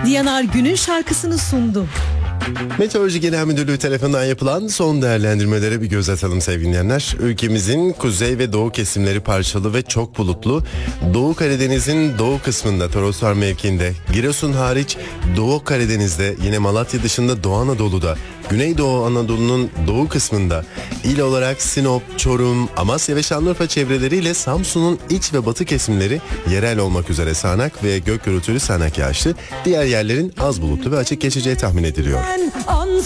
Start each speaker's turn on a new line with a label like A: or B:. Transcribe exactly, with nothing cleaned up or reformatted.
A: Diyanar günün şarkısını sundu.
B: Meteoroloji Genel Müdürlüğü tarafından yapılan son değerlendirmelere bir göz atalım sevgili dinleyenler. Ülkemizin kuzey ve doğu kesimleri parçalı ve çok bulutlu. Doğu Karadeniz'in doğu kısmında Toroslar mevkiinde, Giresun hariç Doğu Karadeniz'de, yine Malatya dışında Doğu Anadolu'da, Güneydoğu Anadolu'nun doğu kısmında, il olarak Sinop, Çorum, Amasya ve Şanlıurfa çevreleriyle Samsun'un iç ve batı kesimleri yerel olmak üzere sağanak ve gök gürültülü sağanak yağışlı, diğer yerlerin az bulutlu ve açık geçeceği tahmin ediliyor.
A: Ansızın